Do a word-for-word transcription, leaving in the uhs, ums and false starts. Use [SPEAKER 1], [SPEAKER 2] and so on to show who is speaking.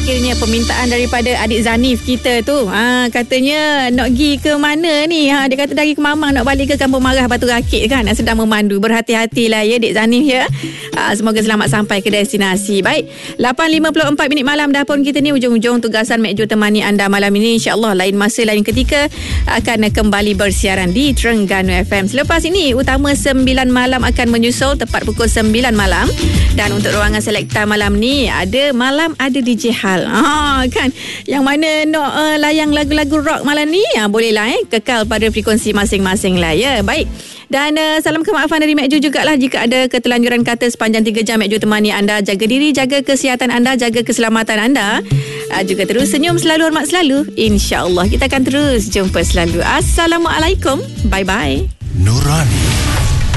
[SPEAKER 1] akhirnya permintaan daripada adik Zanif kita tu. Ha, katanya nak pergi ke mana ni? Ha, dia kata dari ke Mamang nak balik ke Kampung Marah Batu Rakit kan. Sedang memandu. Berhati-hatilah ya Dik Zanif ya. Ha, semoga selamat sampai ke destinasi. Baik, lapan lima puluh empat minit malam dah pun kita ni ujung-ujung tugasan Mek Jo temani anda malam ini. InsyaAllah lain masa lain ketika akan kembali bersiaran di Terengganu F M. Selepas ini Utama sembilan malam akan menyusul tepat pukul sembilan malam. Dan untuk ruangan selekta malam ni ada malam ada D J Hal. Ha, kan. Yang mana nak uh, layang lagu-lagu rock malam ni, ha, bolehlah eh kekal pada frekuensi masing-masing lah ya. Baik. Dan uh, salam kemaafan dari Mek Jo jugalah jika ada ketelanjuran kata sepanjang tiga jam Mek Jo temani anda. Jaga diri, jaga kesihatan anda, jaga keselamatan anda. Uh, juga terus senyum selalu, hormat selalu. InsyaAllah kita akan terus jumpa selalu. Assalamualaikum. Bye-bye.
[SPEAKER 2] Nurani